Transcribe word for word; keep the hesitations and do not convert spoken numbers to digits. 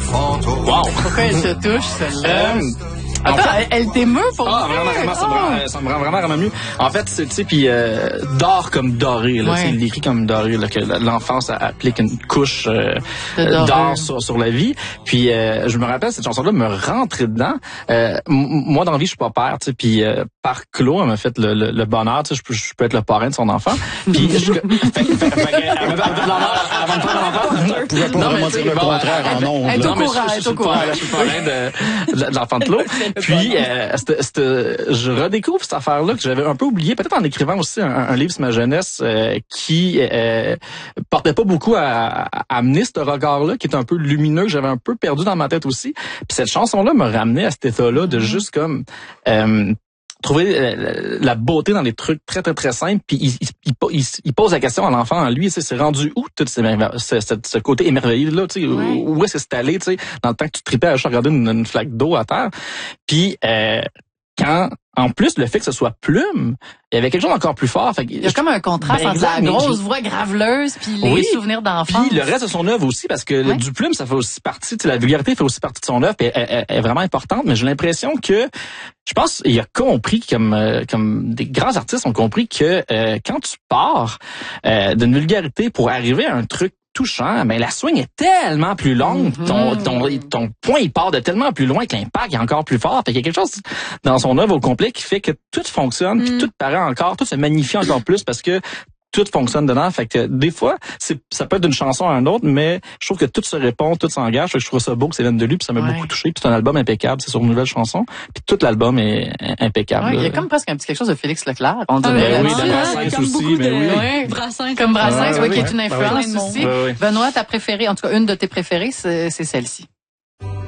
fantôme. Wow! Pourquoi elle te touche, celle-là? Euh, Attends, en fait- elle, elle t'émeut pour Ah, vrai? vraiment, vraiment, ça me, Ah. rend, ça me rend vraiment, vraiment mieux. En fait, c'est, tu sais, puis euh, d'or comme doré, là, Ouais. tu sais, il écrit comme doré, là, que l'enfance applique une couche euh, De dorure. d'or sur, sur la vie. Puis, euh, je me rappelle, cette chanson-là me rentrait dedans. Euh, m- moi, dans la vie, je suis pas père, tu sais, puis euh, par Claude, elle m'a fait le, le, le bonheur, tu sais, je peux, je peux être le parrain de son enfant. Puis, je, fait, fait, fait, fait, elle m'avait fait de l'honneur avant de faire l'enfant. Je pouvais pas Non, mais vraiment tu sais, dire le bon, contraire en ondes. elle est au Non, mais courant, je- elle est je- au je- courant. Je suis le parrain de, de, de l'enfant de Claude. Puis, euh, c'était- c'était- je redécouvre cette affaire-là que j'avais un peu oublié, peut-être en écrivant aussi un, un livre sur ma jeunesse euh, qui euh, portait pas beaucoup à, à amener ce regard-là, qui est un peu lumineux, que j'avais un peu perdu dans ma tête aussi. Puis cette chanson-là me ramenait à cet état-là de juste comme... Euh, trouver euh, la beauté dans des trucs très très très simples, puis il, il, il, il, il pose la question à l'enfant en lui, tu sais, c'est rendu où tout ces, ce, ce, ce côté émerveillé là, tu sais, Ouais. où, où est-ce que c'est allé, tu sais, dans le temps que tu tripais à juste regarder une, une flaque d'eau à terre, puis euh, quand en plus le fait que ce soit plume, il y avait quelque chose d'encore plus fort. Fait que, Il y a comme un contraste Ben, entre la exact, mais grosse j'ai- voix graveleuse puis les Oui. souvenirs d'enfance. Puis le reste de son œuvre aussi, parce que Ouais. du plume, ça fait aussi partie, tu sais, la vulgarité fait aussi partie de son œuvre, puis elle, elle- elle est vraiment importante, mais j'ai l'impression que, je pense, il a compris, comme euh, comme des grands artistes ont compris que euh, quand tu pars euh, d'une vulgarité pour arriver à un truc touchant, mais la swing est tellement plus longue, Mm-hmm. ton, ton, ton point il part de tellement plus loin que l'impact est encore plus fort. Fait qu'il y a quelque chose dans son œuvre au complet qui fait que tout fonctionne, puis tout paraît encore, tout se magnifie encore plus parce que tout fonctionne dedans. Fait que des fois, c'est ça peut être d'une chanson à une autre, mais je trouve que tout se répond, tout s'engage. Fait que je trouve ça beau que c'est Hélène de lui, puis ça m'a Ouais. beaucoup touché. Puis c'est un album impeccable, c'est sur une nouvelle chanson, puis tout l'album est impeccable. Ouais, il y a là. comme presque un petit quelque chose de Félix Leclerc. On Ah, dirait. Ben oui, là-dessus, de hein, Brassens comme aussi, beaucoup ben de oui. Ouais. Brassens. Comme Brassens, Ouais, ouais, qui ouais, est une ouais. influence Ouais, ouais. aussi. Ouais, ouais. Benoît, ta préférée, en tout cas une de tes préférées, c'est c'est celle-ci.